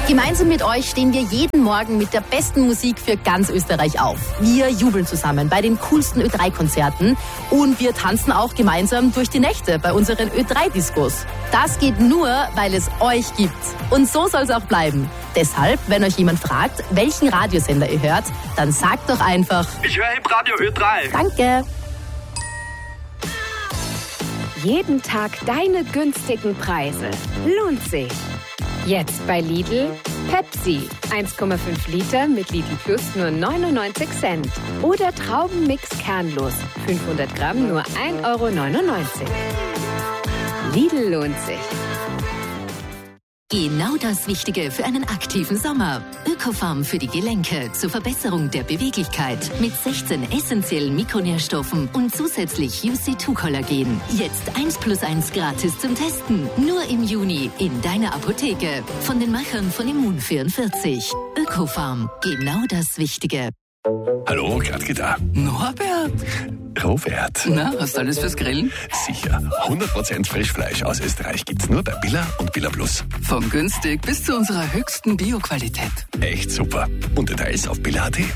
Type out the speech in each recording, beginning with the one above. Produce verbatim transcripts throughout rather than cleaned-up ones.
Gemeinsam mit euch stehen wir jeden Morgen mit der besten Musik für ganz Österreich auf. Wir jubeln zusammen bei den coolsten Ö drei Konzerten und wir tanzen auch gemeinsam durch die Nächte bei unseren Ö drei Diskos. Das geht nur, weil es euch gibt. Und so soll es auch bleiben. Deshalb, wenn euch jemand fragt, welchen Radiosender ihr hört, dann sagt doch einfach: Ich höre Radio Ö drei. Danke. Jeden Tag deine günstigen Preise. Lohnt sich. Jetzt bei Lidl Pepsi. eins Komma fünf Liter mit Lidl Plus nur neunundneunzig Cent. Oder Traubenmix kernlos. fünfhundert Gramm nur ein Euro neunundneunzig. Lidl lohnt sich. Genau das Wichtige für einen aktiven Sommer. Ökofarm für die Gelenke zur Verbesserung der Beweglichkeit mit sechzehn essentiellen Mikronährstoffen und zusätzlich U C zwei Kollagen. Jetzt eins plus eins gratis zum Testen. Nur im Juni in deiner Apotheke. Von den Machern von Immun vierundvierzig. Ökofarm. Genau das Wichtige. Hallo, Gradke da. Norbert. Robert. Na, hast du alles fürs Grillen? Sicher. hundert Prozent Frischfleisch aus Österreich gibt's nur bei Billa und Billa Plus. Von günstig bis zu unserer höchsten Bio-Qualität. Echt super. Und Details auf billa punkt at.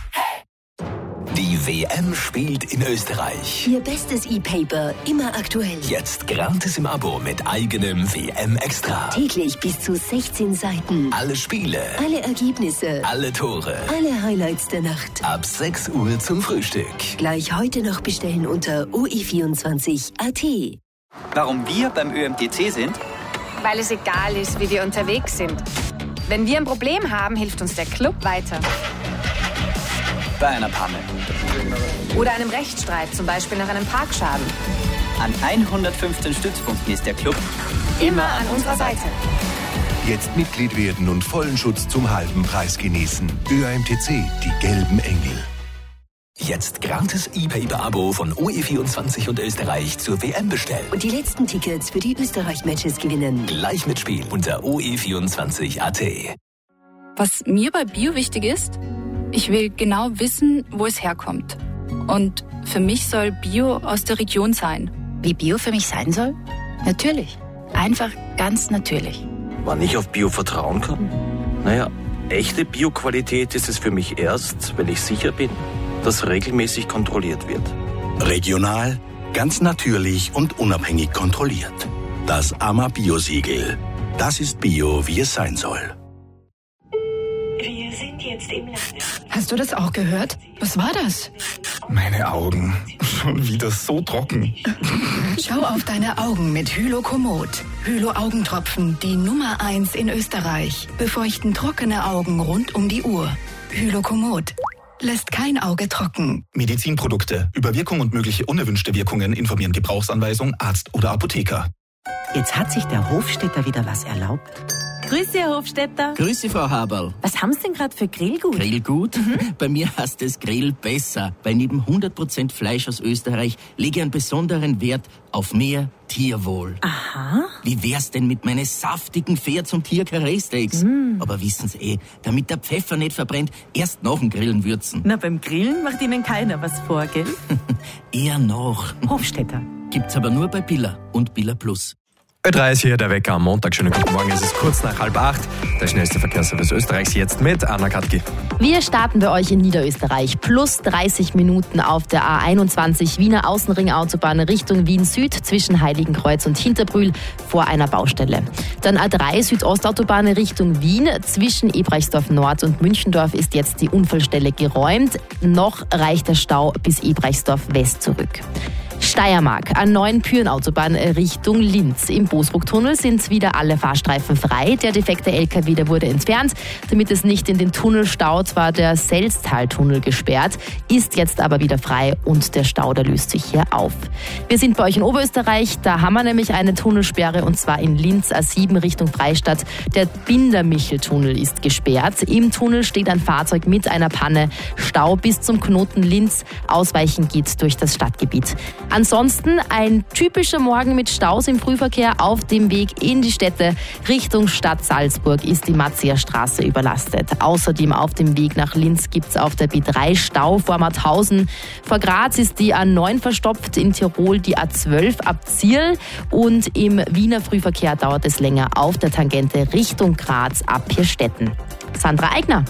Die W M spielt in Österreich. Ihr bestes E-Paper, immer aktuell. Jetzt gratis im Abo mit eigenem W M-Extra. Täglich bis zu sechzehn Seiten. Alle Spiele, Alle Ergebnisse, alle Tore. alle Highlights der Nacht. Ab sechs Uhr zum Frühstück. Gleich heute noch bestellen unter o e vierundzwanzig punkt a t. Warum wir beim Ö M T C sind? Weil es egal ist, wie wir unterwegs sind. Wenn wir ein Problem haben, hilft uns der Club weiter. Bei einer Panne. Oder einem Rechtsstreit, zum Beispiel nach einem Parkschaden. An hundertfünfzehn Stützpunkten ist der Club Immer an unserer Seite. Jetzt Mitglied werden und vollen Schutz zum halben Preis genießen. Ö M T C, die gelben Engel. Jetzt gratis E-Paper-Abo von O E vierundzwanzig und Österreich zur W M bestellen. Und die letzten Tickets für die Österreich-Matches gewinnen. Gleich mitspielen unter o e vierundzwanzig punkt a t. Was mir bei Bio wichtig ist, ich will genau wissen, wo es herkommt. Und für mich soll Bio aus der Region sein. Wie Bio für mich sein soll? Natürlich. Einfach ganz natürlich. Wann ich auf Bio vertrauen kann? Naja, echte Bio-Qualität ist es für mich erst, wenn ich sicher bin, dass regelmäßig kontrolliert wird. Regional, ganz natürlich und unabhängig kontrolliert. Das A M A Bio-Siegel. Das ist Bio, wie es sein soll. Wir sind jetzt im Lande. Hast du das auch gehört? Was war das? Meine Augen. Schon wieder so trocken. Schau auf deine Augen mit Hylokomod. Hylo-Augentropfen, die Nummer eins in Österreich. Befeuchten trockene Augen rund um die Uhr. Hylokomod. Lässt kein Auge trocken. Medizinprodukte. Über Wirkung und mögliche unerwünschte Wirkungen informieren Gebrauchsanweisung, Arzt oder Apotheker. Jetzt hat sich der Hofstädter wieder was erlaubt. Grüß Sie, Herr Hofstädter. Grüß Sie, Frau Haberl. Was haben Sie denn gerade für Grillgut? Grillgut? Mhm. Bei mir heißt es Grill besser, weil neben hundert Prozent Fleisch aus Österreich lege ich einen besonderen Wert auf mehr Tierwohl. Aha. Wie wär's denn mit meinen saftigen Pferd- und Tier-Karree-Steaks? Mm. Aber wissen Sie eh, damit der Pfeffer nicht verbrennt, erst nach dem Grillen würzen. Na, beim Grillen macht Ihnen keiner was vor, gell? Eher noch. Hofstädter. Gibt's aber nur bei Billa und Billa Plus. Ö drei ist hier, der Wecker am Montag. Schönen guten Morgen, es ist kurz nach halb acht. Der schnellste Verkehrsservice Österreichs jetzt mit Anna Katki. Wir starten bei euch in Niederösterreich. Plus dreißig Minuten auf der A einundzwanzig Wiener Außenringautobahn Richtung Wien Süd zwischen Heiligenkreuz und Hinterbrühl vor einer Baustelle. Dann A drei Südostautobahn Richtung Wien zwischen Ebrechtsdorf Nord und Münchendorf ist jetzt die Unfallstelle geräumt. Noch reicht der Stau bis Ebrechtsdorf West zurück. Steiermark, an neuen Pyrenautobahn Richtung Linz. Im Boosbrucktunnel sind wieder alle Fahrstreifen frei. Der defekte L K W, der wurde entfernt. Damit es nicht in den Tunnel staut, war der Selztaltunnel gesperrt, ist jetzt aber wieder frei und der Stau, der löst sich hier auf. Wir sind bei euch in Oberösterreich, da haben wir nämlich eine Tunnelsperre und zwar in Linz A sieben Richtung Freistadt. Der Bindermichel-Tunnel ist gesperrt. Im Tunnel steht ein Fahrzeug mit einer Panne. Stau bis zum Knoten Linz. Ausweichen geht durch das Stadtgebiet. Ansonsten ein typischer Morgen mit Staus im Frühverkehr auf dem Weg in die Städte. Richtung Stadt Salzburg ist die Matzia-Straße überlastet. Außerdem auf dem Weg nach Linz gibt es auf der B drei Stau vor Mauthausen. Vor Graz ist die A neun verstopft, in Tirol die A zwölf ab Zierl und im Wiener Frühverkehr dauert es länger auf der Tangente Richtung Graz ab Hirstetten. Sandra Eigner.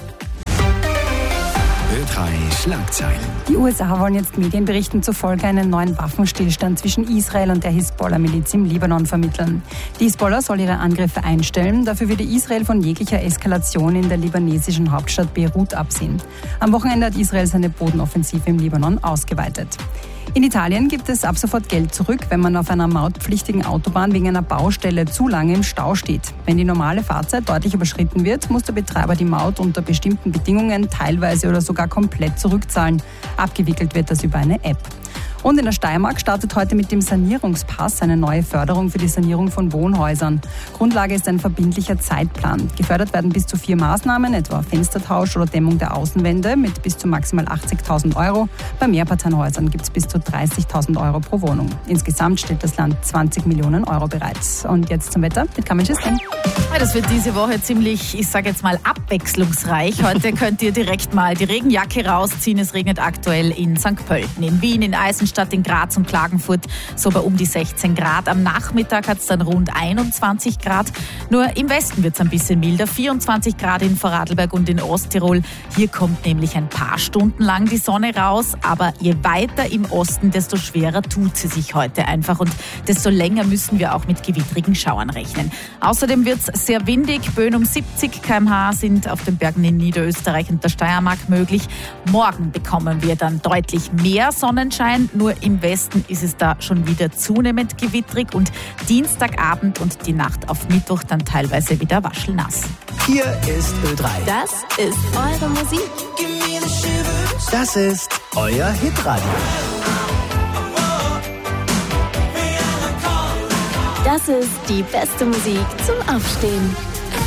Ö drei Schlagzeilen. Die U S A wollen jetzt Medienberichten zufolge einen neuen Waffenstillstand zwischen Israel und der Hisbollah-Miliz im Libanon vermitteln. Die Hisbollah soll ihre Angriffe einstellen. Dafür würde Israel von jeglicher Eskalation in der libanesischen Hauptstadt Beirut absehen. Am Wochenende hat Israel seine Bodenoffensive im Libanon ausgeweitet. In Italien gibt es ab sofort Geld zurück, wenn man auf einer mautpflichtigen Autobahn wegen einer Baustelle zu lange im Stau steht. Wenn die normale Fahrzeit deutlich überschritten wird, muss der Betreiber die Maut unter bestimmten Bedingungen teilweise oder sogar komplett zurückzahlen. Abgewickelt wird das über eine App. Und in der Steiermark startet heute mit dem Sanierungspass eine neue Förderung für die Sanierung von Wohnhäusern. Grundlage ist ein verbindlicher Zeitplan. Gefördert werden bis zu vier Maßnahmen, etwa Fenstertausch oder Dämmung der Außenwände mit bis zu maximal achtzigtausend Euro. Bei Mehrparteienhäusern gibt es bis zu dreißigtausend Euro pro Wohnung. Insgesamt stellt das Land zwanzig Millionen Euro bereit. Und jetzt zum Wetter mit Carmen Schistling. Das wird diese Woche ziemlich, ich sage jetzt mal, abwechslungsreich. Heute könnt ihr direkt mal die Regenjacke rausziehen. Es regnet aktuell in Sankt Pölten, in Wien, in Eisenstadt, in Graz und Klagenfurt so bei um die sechzehn Grad. Am Nachmittag hat es dann rund einundzwanzig Grad. Nur im Westen wird es ein bisschen milder. vierundzwanzig Grad in Vorarlberg und in Osttirol. Hier kommt nämlich ein paar Stunden lang die Sonne raus. Aber je weiter im Osten, desto schwerer tut sie sich heute einfach. Und desto länger müssen wir auch mit gewittrigen Schauern rechnen. Außerdem wird es sehr windig. Böen um siebzig Kilometer pro Stunde sind auf den Bergen in Niederösterreich und der Steiermark möglich. Morgen bekommen wir dann deutlich mehr Sonnenschein. Nur im Westen ist es da schon wieder zunehmend gewittrig und Dienstagabend und die Nacht auf Mittwoch dann teilweise wieder waschelnass. Hier ist Ö drei. Das ist eure Musik. Das ist euer Hitradio. Das ist die beste Musik zum Aufstehen.